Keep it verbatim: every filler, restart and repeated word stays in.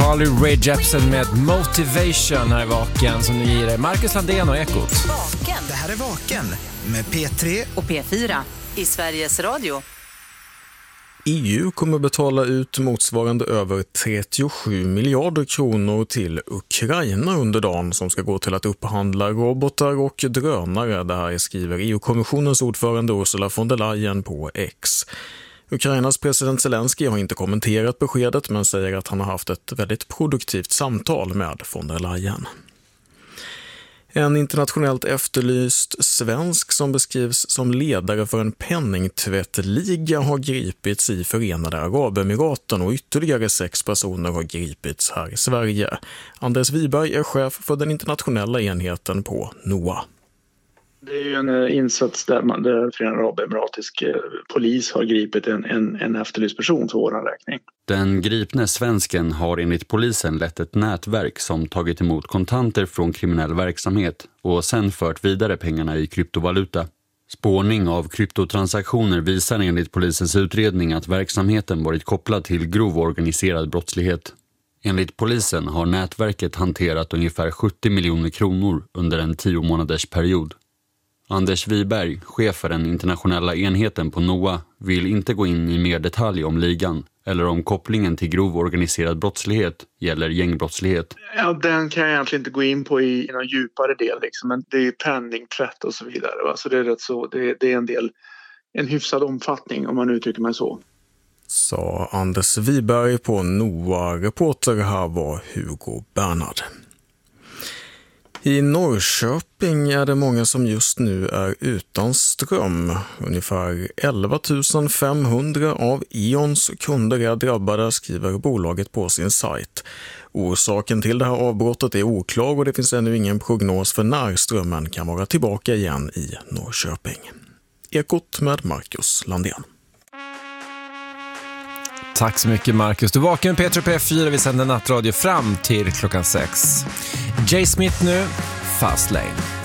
Carly Rae Jepsen med Motivation här i Vaken som nu ger dig Marcus Landén och Ekot. Vaken. Det här är Vaken med P tre och P fyra i Sveriges Radio. E U kommer betala ut motsvarande över trettiosju miljarder kronor till Ukraina under dagen som ska gå till att upphandla robotar och drönare. Det här skriver E U-kommissionens ordförande Ursula von der Leyen på X. Ukrainas president Zelensky har inte kommenterat beskedet men säger att han har haft ett väldigt produktivt samtal med von der Leyen. En internationellt efterlyst svensk som beskrivs som ledare för en penningtvättliga har gripits i Förenade Arabemiraten och ytterligare sex personer har gripits här i Sverige. Anders Wiberg är chef för den internationella enheten på NOA. Det är ju en insats där, man, där Förenade Arabemiratisk polis har gripit en, en, en efterlyst person för vår räkning. Den gripne svensken har enligt polisen lett ett nätverk som tagit emot kontanter från kriminell verksamhet och sen fört vidare pengarna i kryptovaluta. Spårning av kryptotransaktioner visar enligt polisens utredning att verksamheten varit kopplad till grov organiserad brottslighet. Enligt polisen har nätverket hanterat ungefär sjuttio miljoner kronor under en tio månaders period. Anders Wiberg, chef för den internationella enheten på NOA, vill inte gå in i mer detalj om ligan eller om kopplingen till grov organiserad brottslighet gäller gängbrottslighet. Ja, den kan jag egentligen inte gå in på i, i någon djupare del, liksom. Men det är penningtvätt och så vidare. Va? Så det är rätt så, det, det är en del, en hyfsad omfattning om man uttrycker mig så. Sa Anders Wiberg på NOA. Reporter här var Hugo Bernhard. I Norrköping är det många som just nu är utan ström. Ungefär elva tusen femhundra av E.ONs kunder är drabbade, skriver bolaget på sin sajt. Orsaken till det här avbrottet är oklar och det finns ännu ingen prognos för när strömmen kan vara tillbaka igen i Norrköping. Ekot med Marcus Landén. Tack så mycket Marcus. Du vaknar P tre och P fyra. Vi sänder nattradio fram till klockan sex. Jay Smith nu, Fast Lane.